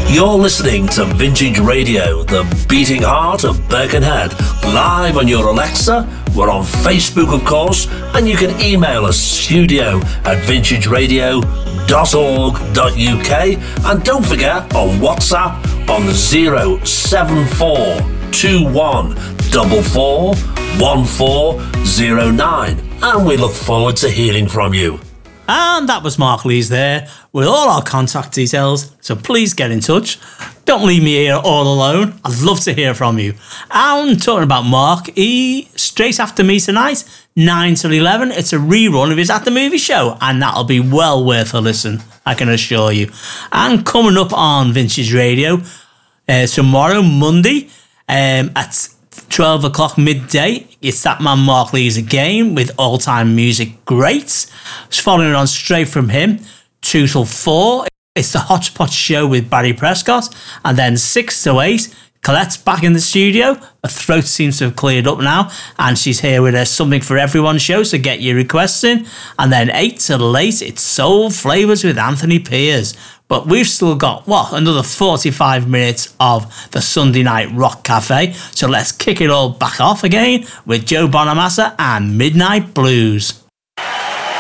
You're listening to Vintage Radio, the beating heart of Birkenhead, live on your Alexa. We're on Facebook, of course, and you can email us studio@vintageradio.org.uk, and don't forget on WhatsApp on 07441441409, and we look forward to hearing from you. And that was Mark Lees there with all our contact details, so please get in touch. Don't leave me here all alone. I'd love to hear from you. And talking about Mark, he, straight after me tonight, 9 till 11, it's a rerun of his At the Movie Show, and that'll be well worth a listen, I can assure you. And coming up on Vintage Radio tomorrow, Monday, at 12 o'clock midday, it's that man Mark Lees again with all-time music greats. It's following on straight from him, 2 till 4. It's the Hotspot Show with Barry Prescott. And then 6 to 8, Colette's back in the studio. Her throat seems to have cleared up now, and she's here with a Something for Everyone show, so get your requests in. And then 8 till 8, it's Soul Flavours with Anthony Piers. But we've still got, another 45 minutes of the Sunday Night Rock Cafe. So let's kick it all back off again with Joe Bonamassa and Midnight Blues.